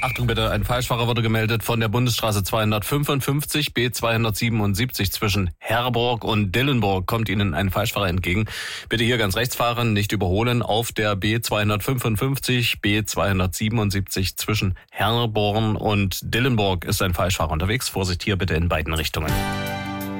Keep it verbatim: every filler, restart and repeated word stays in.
Achtung bitte, ein Falschfahrer wurde gemeldet von der Bundesstraße zweihundertfünfundfünfzig B zweihundertsiebenundsiebzig zwischen Herborg und Dillenburg. Kommt Ihnen ein Falschfahrer entgegen. Bitte hier ganz rechts fahren, nicht überholen. Auf der B zweihundertfünfundfünfzig B zweihundertsiebenundsiebzig zwischen Herborn und Dillenburg ist ein Falschfahrer unterwegs. Vorsicht hier bitte in beiden Richtungen.